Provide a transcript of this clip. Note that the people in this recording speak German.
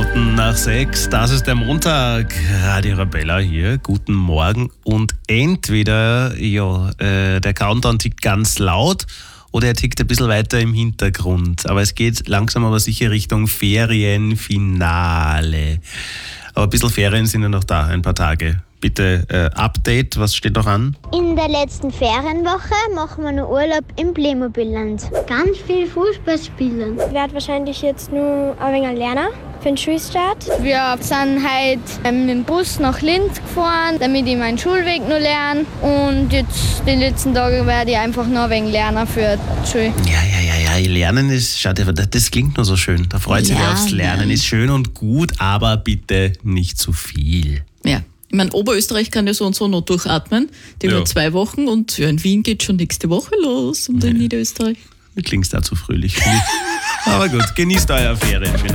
Minuten nach 6. Das ist der Montag. Radio Arabella hier. Guten Morgen. Und entweder der Countdown tickt ganz laut oder er tickt ein bisschen weiter im Hintergrund. Aber es geht langsam aber sicher Richtung Ferienfinale. Aber ein bisschen Ferien sind ja noch da, ein paar Tage. Bitte Update, was steht noch an? In der letzten Ferienwoche machen wir noch Urlaub im Playmobilland. Ganz viel Fußball spielen. Ich werde wahrscheinlich jetzt nur ein wenig lernen für den Schulstart. Wir sind heute mit dem Bus nach Linz gefahren, damit ich meinen Schulweg noch lerne. Und jetzt die letzten Tage werde ich einfach noch ein wenig lernen für die Schule. Ja, Lernen ist, schaut, das klingt nur so schön. Da freut sich aufs Lernen. Ist schön und gut, aber bitte nicht zu viel. Ja. Ich meine, Oberösterreich kann ja so und so noch durchatmen. Die nur 2 Wochen und in Wien geht schon nächste Woche los und in Niederösterreich. Du klingst da zu fröhlich. Aber gut, genießt euer Ferienfinale.